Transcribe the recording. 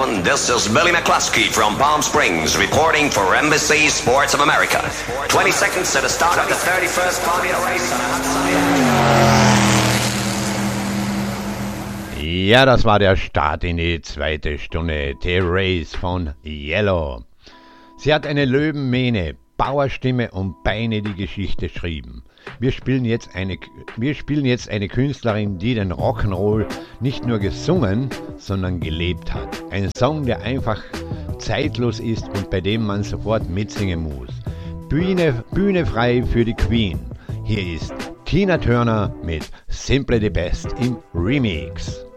gentlemen, this is Billy McCluskey from Palm Springs reporting for NBC Sports of America. 20 seconds to the start of the 31st Formula Race on a hot Sunday. Ja, das war der Start in die zweite Stunde. The Race von Yellow. Sie hat eine Löwenmähne, Bauerstimme und Beine, die Geschichte schrieben. Wir spielen jetzt eine Künstlerin, die den Rock'n'Roll nicht nur gesungen, sondern gelebt hat. Ein Song, der einfach zeitlos ist und bei dem man sofort mitsingen muss. Bühne frei für die Queen. Hier ist Tina Turner mit Simply the Best im Remix.